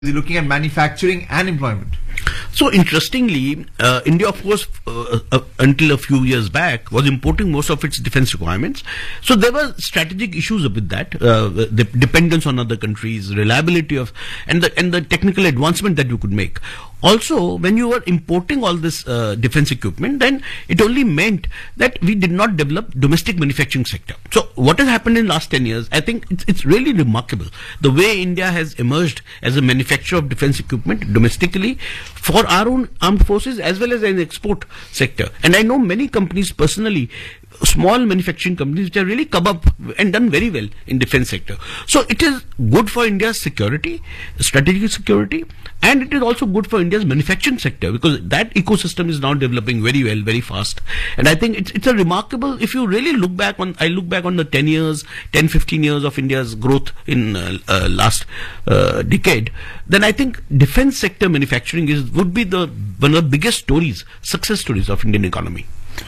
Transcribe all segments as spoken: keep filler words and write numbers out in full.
looking at manufacturing and employment? So interestingly, uh, India, of course, uh, uh, until a few years back, was importing most of its defense requirements. So there were strategic issues with that, uh, the dependence on other countries, reliability of, and the and the technical advancement that you could make. Also, when you were importing all this uh, defense equipment, then it only meant that we did not develop domestic manufacturing sector. So what has happened in the last ten years, I think it's, it's really remarkable. The way India has emerged as a manufacturer of defense equipment domestically for our own armed forces as well as an export sector. And I know many companies personally, small manufacturing companies which have really come up and done very well in defense sector. So it is good for India's security, strategic security, and it is also good for India's manufacturing sector because that ecosystem is now developing very well, very fast. And I think it's, it's a remarkable, if you really look back on, I look back on the ten years, ten, fifteen years of India's growth in uh, uh, last uh, decade, then I think defense sector manufacturing is would be the one of the biggest stories, success stories of Indian economy.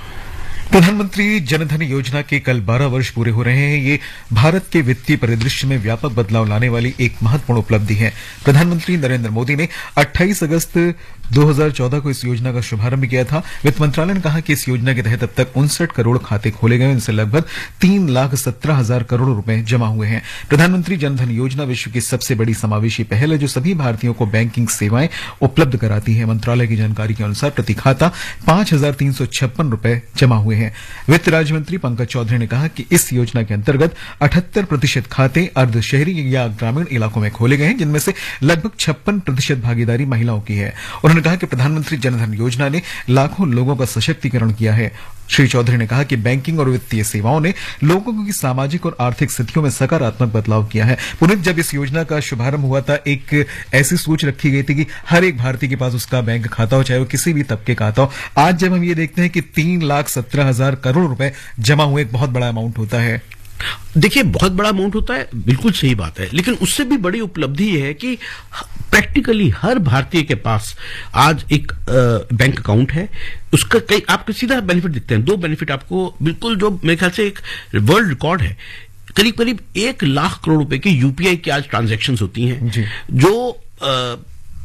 प्रधानमंत्री जनधन योजना के कल बारह वर्ष पूरे हो रहे हैं। ये भारत के वित्तीय परिदृश्य में व्यापक बदलाव लाने वाली एक महत्वपूर्ण उपलब्धि है। प्रधानमंत्री नरेंद्र मोदी ने अट्ठाईस अगस्त दो हज़ार चौदह को इस योजना का शुभारंभ किया था। वित्त मंत्रालय ने कहा कि इस योजना के तहत अब तक उनसठ करोड़ खाते खोले गए, इनसे लगभग तीन लाख सत्रह हजार करोड़ रुपए जमा हुए हैं। प्रधानमंत्री जनधन योजना विश्व की सबसे बड़ी समावेशी पहल है जो सभी भारतीयों को बैंकिंग सेवाएं उपलब्ध कराती है। मंत्रालय की जानकारी के अनुसार प्रति खाता पांच हजार तीन सौ छप्पन रुपए जमा हुए हैं। वित्त राज्य मंत्री पंकज चौधरी ने कहा कि इस योजना के अंतर्गत अठहत्तर प्रतिशत खाते अर्ध शहरी या ग्रामीण इलाकों में खोले गए हैं, जिनमें से लगभग छप्पन प्रतिशत भागीदारी महिलाओं की है। उन्होंने कहा कि प्रधानमंत्री जनधन योजना ने लाखों लोगों का सशक्तिकरण किया है। श्री चौधरी ने कहा कि बैंकिंग और वित्तीय सेवाओं ने लोगों की सामाजिक और आर्थिक स्थितियों में सकारात्मक बदलाव किया है। पुनीत, जब इस योजना का शुभारंभ हुआ था, एक ऐसी सोच रखी गई थी कि हर एक भारतीय के पास उसका बैंक खाता हो, चाहे वो किसी भी तबके का खाता हो। आज जब हम ये देखते हैं कि तीन लाख सत्रह हजार करोड़ रुपए जमा हुए, एक बहुत बड़ा अमाउंट होता है। देखिए, बहुत बड़ा अमाउंट होता है, बिल्कुल सही बात है, लेकिन उससे भी बड़ी उपलब्धि यह है कि प्रैक्टिकली हर भारतीय के पास आज एक आ, बैंक अकाउंट है। उसका कई आपको सीधा बेनिफिट दिखते हैं। दो बेनिफिट आपको बिल्कुल, जो मेरे ख्याल से एक वर्ल्ड रिकॉर्ड है, करीब करीब एक लाख करोड़ रुपए की यूपीआई की आज ट्रांजैक्शंस होती हैं, जो आ,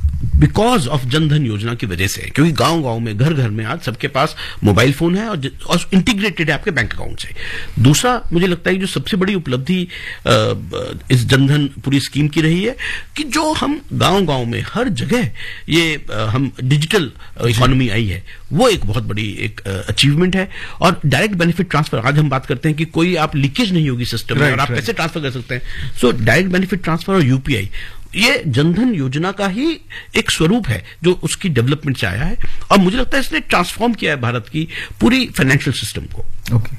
बिकॉज ऑफ जनधन योजना की वजह से, क्योंकि गांव गांव में, घर घर में आज सबके पास मोबाइल फोन है और, और इंटीग्रेटेड है आपके बैंक अकाउंट से। दूसरा, मुझे लगता है कि जो सबसे बड़ी उपलब्धि इस जनधन पूरी स्कीम की रही है कि जो हम गांव गांव में हर जगह ये आ, हम डिजिटल इकोनॉमी आई है, वो एक बहुत बड़ी एक अचीवमेंट है। और डायरेक्ट बेनिफिट ट्रांसफर, आज हम बात करते हैं कि कोई आप लीकेज नहीं होगी सिस्टम में और आप पैसे ट्रांसफर कर सकते हैं। सो डायरेक्ट बेनिफिट ट्रांसफर और यूपीआई, ये जनधन योजना का ही एक स्वरूप है जो उसकी डेवलपमेंट से आया है, और मुझे लगता है इसने ट्रांसफॉर्म किया है भारत की पूरी फाइनेंशियल सिस्टम को। Okay,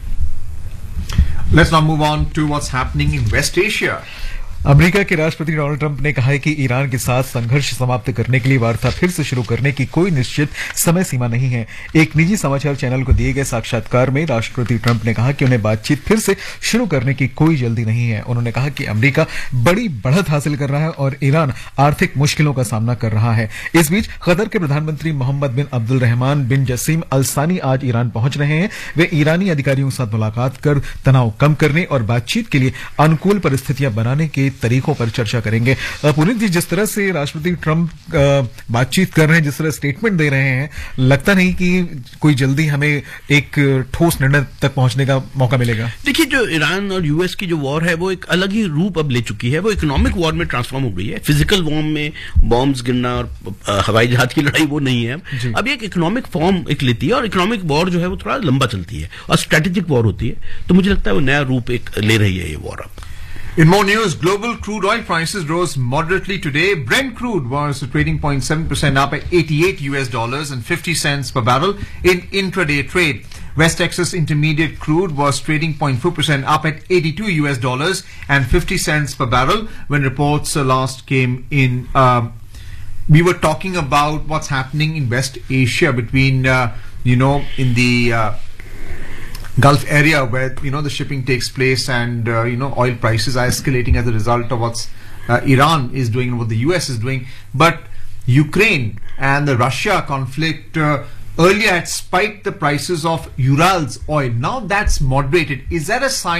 let's now move on to what's happening in waste Asia. America के राष्ट्रपति डोनाल्ड ट्रंप ने कहा है कि ईरान के साथ संघर्ष समाप्त करने के लिए वार्ता फिर से शुरू करने की कोई निश्चित समय सीमा नहीं है। एक निजी समाचार चैनल को दिए गए साक्षात्कार में राष्ट्रपति ट्रंप ने कहा कि उन्हें बातचीत फिर से शुरू करने की कोई जल्दी नहीं है। उन्होंने कहा कि अमेरिका बड़ी बढ़त हासिल कर रहा है और ईरान आर्थिक मुश्किलों का सामना कर रहा है। इस बीच कतर के प्रधानमंत्री मोहम्मद बिन अब्दुल रहमान बिन जसीम अल सानी आज ईरान पहुंच रहे हैं। वे ईरानी अधिकारियों के साथ मुलाकात कर तनाव कम करने और बातचीत के लिए अनुकूल परिस्थितियां बनाने के तरीकों पर चर्चा करेंगे। पुनीत जी, जिस तरह से राष्ट्रपति ट्रंप बातचीत कर रहे हैं, जिस तरह स्टेटमेंट दे रहे हैं, लगता नहीं कि कोई जल्दी हमें एक ठोस निर्णय तक पहुंचने का मौका मिलेगा। देखिए, जो ईरान और यूएस की जो वॉर है वो एक अलग ही रूप अब ले चुकी है। वो इकोनॉमिक वॉर में ट्रांसफॉर्म हो गई है। फिजिकल वॉर में बॉम्ब्स गिरना और हवाई जहाज की लड़ाई वो नहीं है। अब एक इकोनॉमिक फॉर्म एक लेती है, और इकोनॉमिक वॉर जो है वो थोड़ा लंबा चलती है और स्ट्रेटेजिक वॉर होती है। तो मुझे लगता है वो नया रूप एक ले रही है ये वॉर अब। In more news, global crude oil prices rose moderately today. Brent crude was trading zero point seven percent up at eighty-eight U S dollars and fifty cents per barrel in intraday trade. West Texas Intermediate crude was trading zero point four percent up at eighty-two U S dollars and fifty cents per barrel when reports uh, last came in. Um, we were talking about what's happening in West Asia between, uh, you know, in the uh, Gulf area where, you know, the shipping takes place, and uh, you know, oil prices are escalating as a result of what's uh, Iran is doing and what the U S is doing. But Ukraine and the Russia conflict uh, earlier had spiked the prices of Urals oil. Now that's moderated. Is that a sign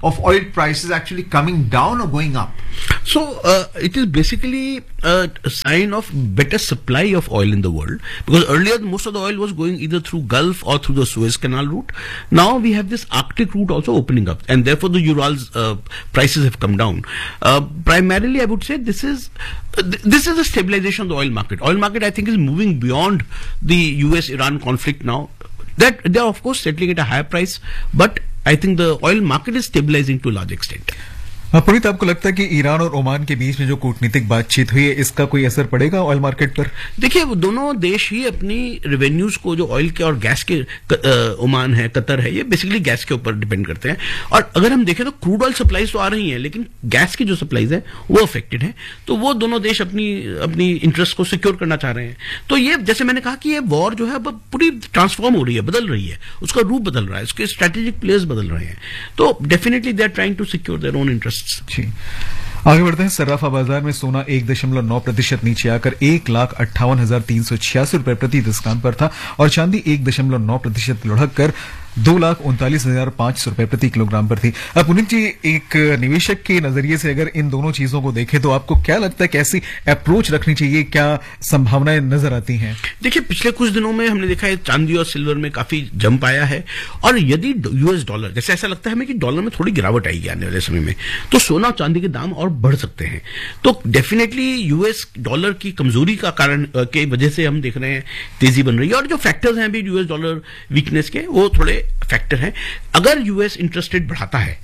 of oil prices actually coming down or going up? So uh, it is basically a sign of better supply of oil in the world, because earlier most of the oil was going either through Gulf or through the Suez Canal route. Now we have this Arctic route also opening up, and therefore the Urals uh, prices have come down. Uh, primarily, I would say this is uh, th- this is a stabilization of the oil market. Oil market, I think, is moving beyond the U S Iran conflict now. That they are of course settling at a higher price, but I think the oil market is stabilizing to a large extent. Puneet, आपको लगता है कि Iran और Oman के बीच में जो कूटनीतिक बातचीत हुई है, इसका कोई असर पड़ेगा ऑयल मार्केट पर? देखिए, वो दोनों देश ही अपनी रेवेन्यूज को, जो ऑयल के और गैस के, ओमान है, कतर है, ये बेसिकली गैस के ऊपर डिपेंड करते हैं. और अगर हम देखें तो क्रूड ऑयल सप्लाईज तो आ रही हैं, लेकिन गैस की जो सप्लाईज है वो अफेक्टेड है. तो वो दोनों देश अपनी अपनी इंटरेस्ट को सिक्योर करना चाह रहे हैं. तो ये, जैसे मैंने कहा कि ये वॉर जो है अब पूरी ट्रांसफॉर्म हो रही है, बदल रही है, उसका रूप बदल रहा है, उसके स्ट्रेटेजिक प्लेयर्स बदल रहे हैं. तो definitely they are trying to secure their own interest. जी, आगे बढ़ते हैं. सर्राफा बाजार में सोना एक दशमलव नौ प्रतिशत नीचे आकर एक लाख अट्ठावन हजार तीन सौ छियासी रुपए प्रति दस्कान पर था, और चांदी एक दशमलव नौ प्रतिशत लुढ़क कर दो लाख उनतालीस हजार पांच सौ रुपए प्रति किलोग्राम पर थी. अब पुनीत जी, एक निवेशक के नजरिए से अगर इन दोनों चीजों को देखें तो आपको क्या लगता है, कैसी अप्रोच रखनी चाहिए, क्या संभावनाएं नजर आती हैं? देखिए, पिछले कुछ दिनों में हमने देखा है चांदी और सिल्वर में काफी जंप आया है, और यदि यूएस डॉलर, जैसे ऐसा लगता है हमें कि डॉलर में थोड़ी गिरावट आएगी आने वाले समय में, तो सोना और चांदी के दाम और बढ़ सकते हैं. तो डेफिनेटली यूएस डॉलर की कमजोरी का कारण के वजह से हम देख रहे हैं तेजी बन रही है, और जो फैक्टर्स हैं अभी यूएस डॉलर वीकनेस के, वो थोड़े फैक्टर हैं. अगर यूएस इंटरेस्ट रेट बढ़ाता है,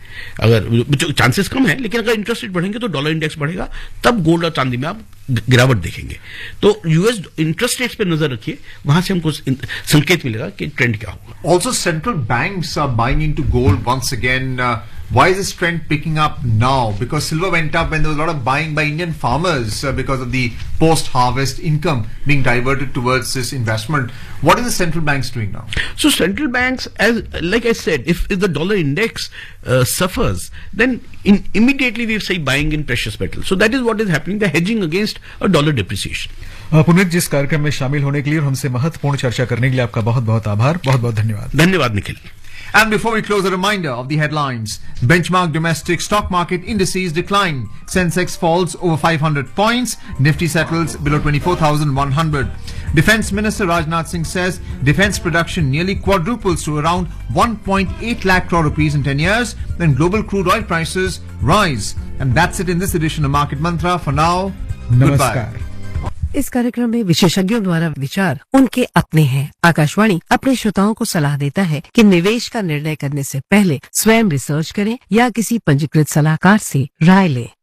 अगर चांसेस कम है, लेकिन अगर इंटरेस्ट रेट बढ़ेंगे तो डॉलर इंडेक्स बढ़ेगा, तब गोल्ड और चांदी में आप गिरावट देखेंगे. तो यूएस इंटरेस्ट रेट्स पे नजर रखिए, वहां से हमको संकेत मिलेगा कि ट्रेंड क्या होगा. Also central banks are buying into gold once again. Why is this trend picking up now? Because silver went up when there was a lot of buying by Indian farmers uh, because of the post-harvest income being diverted towards this investment. What is the central banks doing now? So central banks, as like I said, if, if the dollar index uh, suffers, then in, immediately we say buying in precious metals. So that is what is happening. They're hedging against a dollar depreciation. Puneet, जिस कार्यक्रम में शामिल होने के लिए और हमसे महत्वपूर्ण चर्चा करने के लिए आपका बहुत बहुत आभार. बहुत बहुत धन्यवाद. धन्यवाद Nikhil. And before we close, a reminder of the headlines. Benchmark domestic stock market indices decline. Sensex falls over five hundred points. Nifty settles below twenty-four thousand one hundred. Defense Minister Rajnath Singh says defense production nearly quadruples to around one point eight lakh crore rupees in ten years. Then global crude oil prices rise. And that's it in this edition of Market Mantra. For now, Namaskar. Goodbye. इस कार्यक्रम में विशेषज्ञों द्वारा विचार उनके अपने हैं. आकाशवाणी अपने श्रोताओं को सलाह देता है कि निवेश का निर्णय करने से पहले स्वयं रिसर्च करें या किसी पंजीकृत सलाहकार से राय लें.